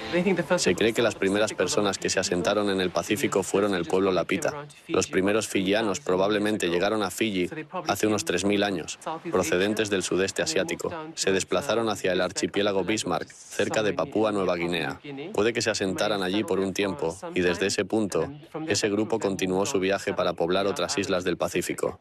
Se cree que las primeras personas que se asentaron en el Pacífico fueron el pueblo lapita. Los primeros fiyianos probablemente llegaron a Fiji hace unos 3000 años, procedentes del sudeste asiático. Se desplazaron hacia el archipiélago Bismarck, cerca de Papúa Nueva Guinea. Puede que se asentaran allí por un tiempo y desde ese punto, ese grupo continuó su viaje para poblar otras islas del Pacífico.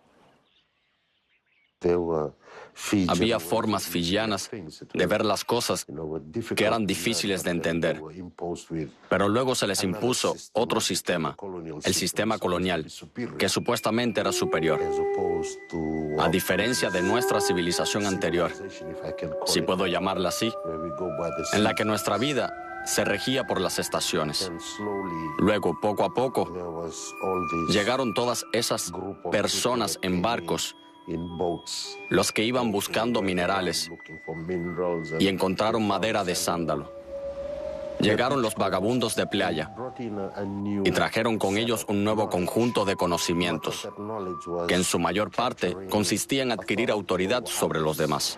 Había formas fiyianas de ver las cosas que eran difíciles de entender. Pero luego se les impuso otro sistema, el sistema colonial, que supuestamente era superior, a diferencia de nuestra civilización anterior, si puedo llamarla así, en la que nuestra vida se regía por las estaciones. Luego, poco a poco, llegaron todas esas personas en barcos, los que iban buscando minerales y encontraron madera de sándalo. Llegaron los vagabundos de playa y trajeron con ellos un nuevo conjunto de conocimientos, que en su mayor parte consistía en adquirir autoridad sobre los demás.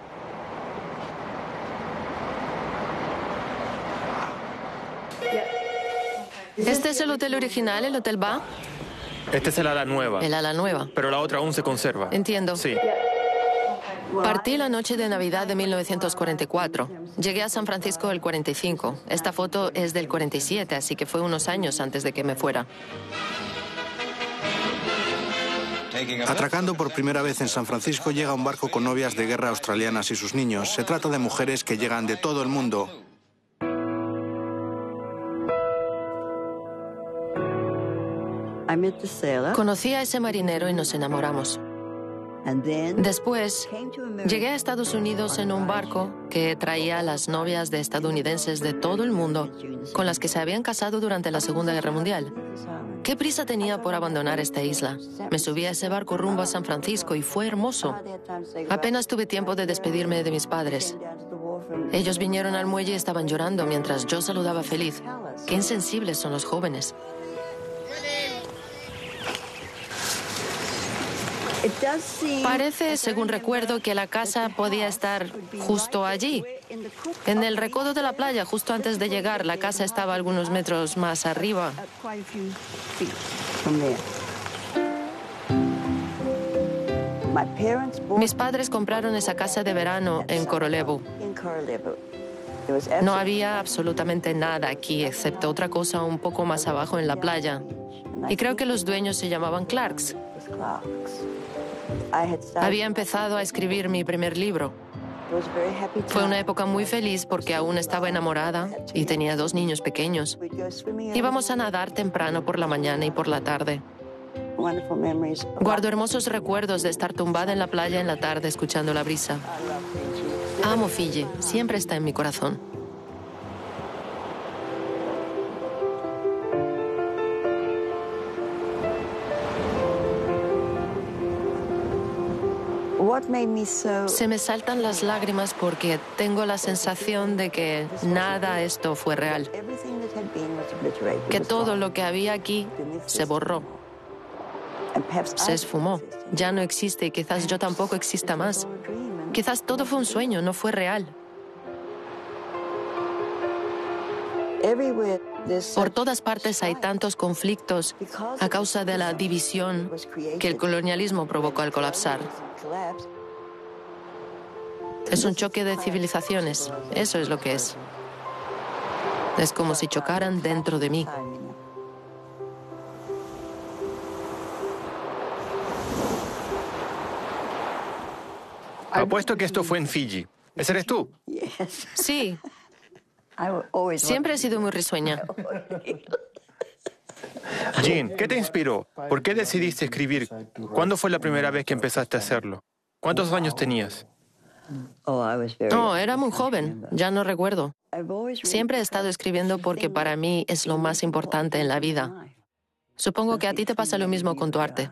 ¿Este es el hotel original, el Hotel Ba? Este es el ala nueva. El ala nueva. Pero la otra aún se conserva. Entiendo. Sí. Partí la noche de Navidad de 1944. Llegué a San Francisco el 45. Esta foto es del 47, así que fue unos años antes de que me fuera. Atracando por primera vez en San Francisco llega un barco con novias de guerra australianas y sus niños. Se trata de mujeres que llegan de todo el mundo. Conocí a ese marinero y nos enamoramos. Después, llegué a Estados Unidos en un barco que traía a las novias de estadounidenses de todo el mundo con las que se habían casado durante la Segunda Guerra Mundial. ¿Qué prisa tenía por abandonar esta isla? Me subí a ese barco rumbo a San Francisco y fue hermoso. Apenas tuve tiempo de despedirme de mis padres. Ellos vinieron al muelle y estaban llorando mientras yo saludaba feliz. Qué insensibles son los jóvenes. Parece, según recuerdo, que la casa podía estar justo allí, en el recodo de la playa, justo antes de llegar. La casa estaba algunos metros más arriba. Mis padres compraron esa casa de verano en Korolevu. No había absolutamente nada aquí, excepto otra cosa un poco más abajo en la playa. Y creo que los dueños se llamaban Clarks. Había empezado a escribir mi primer libro. Fue una época muy feliz porque aún estaba enamorada y tenía 2 niños pequeños. Íbamos a nadar temprano por la mañana y por la tarde. Guardo hermosos recuerdos de estar tumbada en la playa en la tarde escuchando la brisa. Amo Fiji, siempre está en mi corazón. Se me saltan las lágrimas porque tengo la sensación de que nada esto fue real. Que todo lo que había aquí se borró. Se esfumó. Ya no existe y quizás yo tampoco exista más. Quizás todo fue un sueño, no fue real. Por todas partes hay tantos conflictos a causa de la división que el colonialismo provocó al colapsar. Es un choque de civilizaciones, eso es lo que es. Es como si chocaran dentro de mí. Apuesto que esto fue en Fiji. ¿Ese eres tú? Sí. Siempre he sido muy risueña. Jean, ¿qué te inspiró? ¿Por qué decidiste escribir? ¿Cuándo fue la primera vez que empezaste a hacerlo? ¿Cuántos años tenías? No, era muy joven, ya no recuerdo. Siempre he estado escribiendo porque para mí es lo más importante en la vida. Supongo que a ti te pasa lo mismo con tu arte.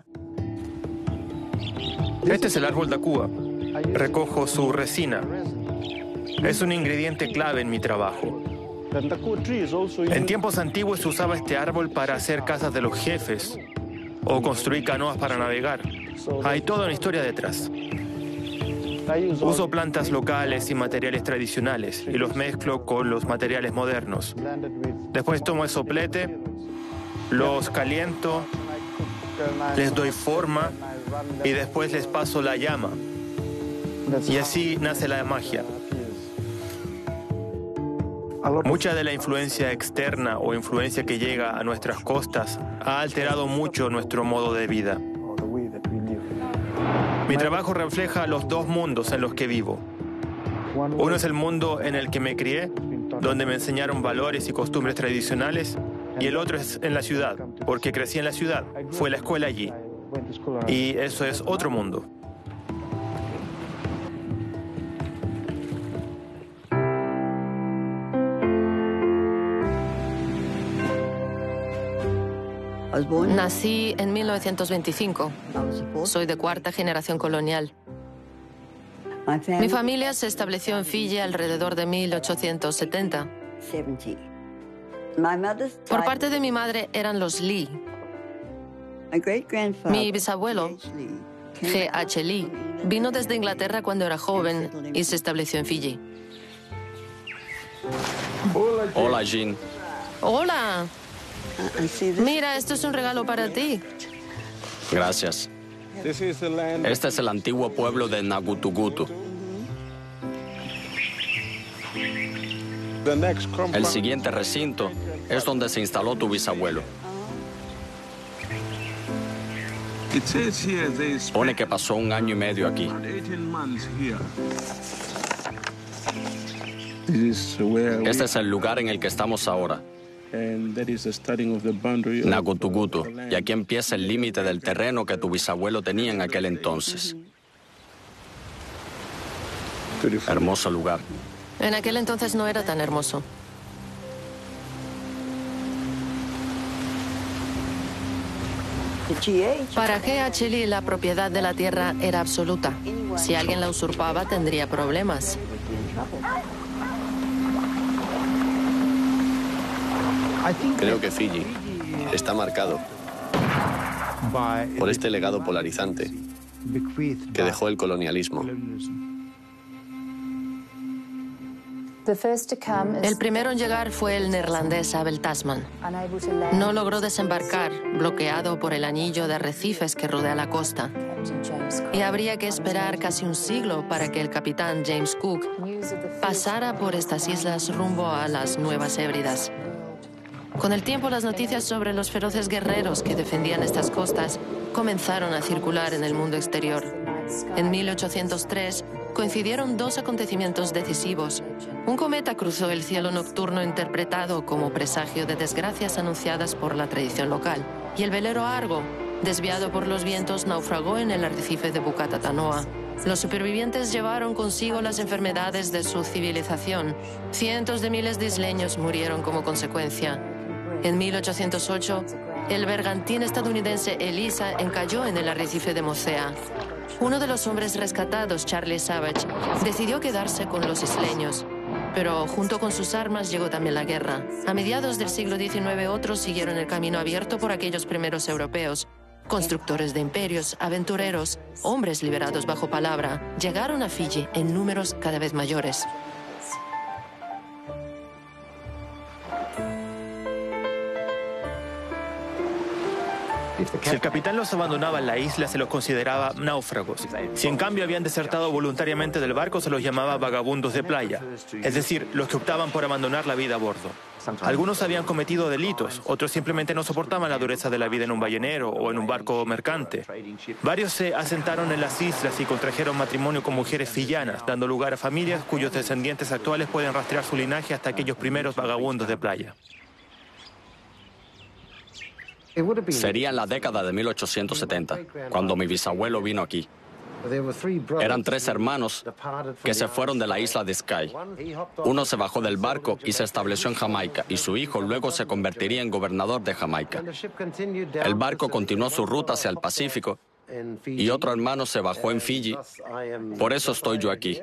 Este es el árbol Dakua. Recojo su resina. Es un ingrediente clave en mi trabajo. En tiempos antiguos se usaba este árbol para hacer casas de los jefes o construir canoas para navegar. Hay toda una historia detrás. Uso plantas locales y materiales tradicionales y los mezclo con los materiales modernos. Después tomo el soplete, los caliento, les doy forma y después les paso la llama. Y así nace la magia. Mucha de la influencia externa o influencia que llega a nuestras costas ha alterado mucho nuestro modo de vida. Mi trabajo refleja los dos mundos en los que vivo. Uno es el mundo en el que me crié, donde me enseñaron valores y costumbres tradicionales, y el otro es en la ciudad, porque crecí en la ciudad, fue la escuela allí. Y eso es otro mundo. Nací en 1925. Soy de cuarta generación colonial. Mi familia se estableció en Fiji alrededor de 1870. Por parte de mi madre eran los Lee. Mi bisabuelo, G.H. Lee, vino desde Inglaterra cuando era joven y se estableció en Fiji. Hola, Jean. Hola. Mira, esto es un regalo para ti. Gracias. Este es el antiguo pueblo de Nagutugutu. El siguiente recinto es donde se instaló tu bisabuelo. Pone que pasó 1 año y medio aquí. Este es el lugar en el que estamos ahora. Nagutugutu, y aquí empieza el límite del terreno que tu bisabuelo tenía en aquel entonces. Hermoso lugar. En aquel entonces no era tan hermoso. Para G.H. Lee, la propiedad de la tierra era absoluta. Si alguien la usurpaba, tendría problemas. Creo que Fiji está marcado por este legado polarizante que dejó el colonialismo. El primero en llegar fue el neerlandés Abel Tasman. No logró desembarcar, bloqueado por el anillo de arrecifes que rodea la costa. Y habría que esperar casi un siglo para que el capitán James Cook pasara por estas islas rumbo a las Nuevas Hébridas. Con el tiempo, las noticias sobre los feroces guerreros que defendían estas costas comenzaron a circular en el mundo exterior. En 1803 coincidieron 2 acontecimientos decisivos. Un cometa cruzó el cielo nocturno interpretado como presagio de desgracias anunciadas por la tradición local. Y el velero Argo, desviado por los vientos, naufragó en el arrecife de Bucatatanoa. Los supervivientes llevaron consigo las enfermedades de su civilización. Cientos de miles de isleños murieron como consecuencia. En 1808, el bergantín estadounidense Elisa encalló en el arrecife de Mocea. Uno de los hombres rescatados, Charlie Savage, decidió quedarse con los isleños. Pero junto con sus armas llegó también la guerra. A mediados del siglo XIX, otros siguieron el camino abierto por aquellos primeros europeos. Constructores de imperios, aventureros, hombres liberados bajo palabra, llegaron a Fiji en números cada vez mayores. Si el capitán los abandonaba en la isla, se los consideraba náufragos. Si en cambio habían desertado voluntariamente del barco, se los llamaba vagabundos de playa, es decir, los que optaban por abandonar la vida a bordo. Algunos habían cometido delitos, otros simplemente no soportaban la dureza de la vida en un ballenero o en un barco mercante. Varios se asentaron en las islas y contrajeron matrimonio con mujeres fiyianas, dando lugar a familias cuyos descendientes actuales pueden rastrear su linaje hasta aquellos primeros vagabundos de playa. Sería en la década de 1870, cuando mi bisabuelo vino aquí. Eran 3 hermanos que se fueron de la isla de Skye. Uno se bajó del barco y se estableció en Jamaica, y su hijo luego se convertiría en gobernador de Jamaica. El barco continuó su ruta hacia el Pacífico y otro hermano se bajó en Fiji. Por eso estoy yo aquí.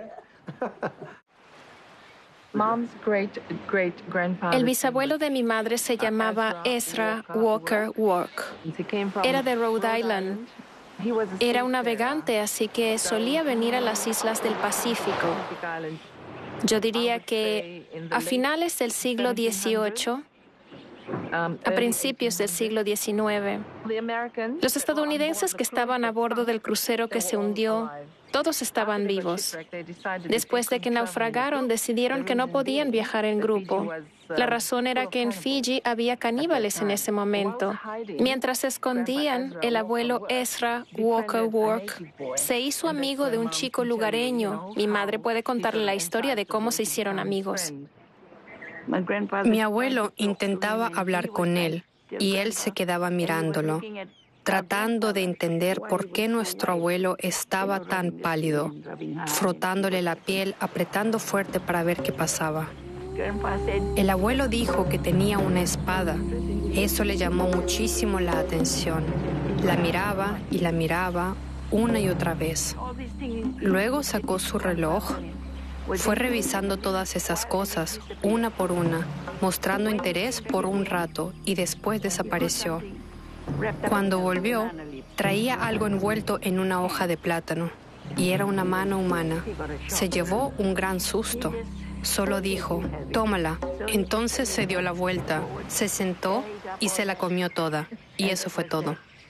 El bisabuelo de mi madre se llamaba Ezra Walker Walk. Era de Rhode Island. Era un navegante, así que solía venir a las islas del Pacífico. Yo diría que a finales del siglo XVIII, a principios del siglo XIX, los estadounidenses que estaban a bordo del crucero que se hundió, todos estaban vivos. Después de que naufragaron, decidieron que no podían viajar en grupo. La razón era que en Fiji había caníbales en ese momento. Mientras se escondían, el abuelo Ezra Walker Work se hizo amigo de un chico lugareño. Mi madre puede contarle la historia de cómo se hicieron amigos. Mi abuelo intentaba hablar con él y él se quedaba mirándolo, tratando de entender por qué nuestro abuelo estaba tan pálido, frotándole la piel, apretando fuerte para ver qué pasaba. El abuelo dijo que tenía una espada. Eso le llamó muchísimo la atención. La miraba y la miraba una y otra vez. Luego sacó su reloj. Fue revisando todas esas cosas, una por una, mostrando interés por un rato y después desapareció. Cuando volvió, traía algo envuelto en una hoja de plátano y era una mano humana. Se llevó un gran susto. Solo dijo, tómala. Entonces se dio la vuelta, se sentó y se la comió toda. Y eso fue todo.